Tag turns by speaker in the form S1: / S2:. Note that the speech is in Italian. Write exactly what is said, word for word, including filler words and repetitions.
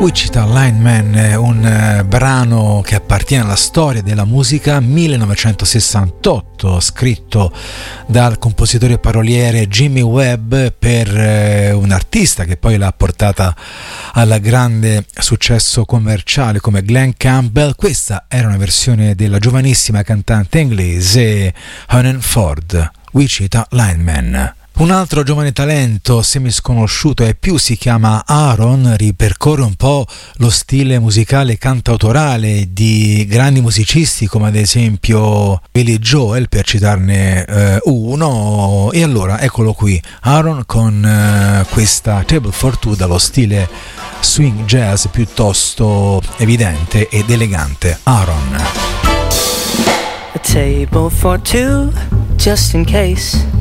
S1: Wichita Lineman, un uh, brano che appartiene alla storia della musica, millenovecentosessantotto, scritto dal compositore e paroliere Jimmy Webb per uh, un artista che poi l'ha portata al grande successo commerciale come Glenn Campbell. Questa era una versione della giovanissima cantante inglese Hannah Ford, Wichita Lineman. Un altro giovane talento semisconosciuto e più si chiama Aaron, ripercorre un po' lo stile musicale cantautorale di grandi musicisti come ad esempio Billy Joel, per citarne eh, uno, e allora eccolo qui, Aaron con eh, questa Table for Two dallo stile swing jazz piuttosto evidente ed elegante. Aaron.
S2: A table for two, just in case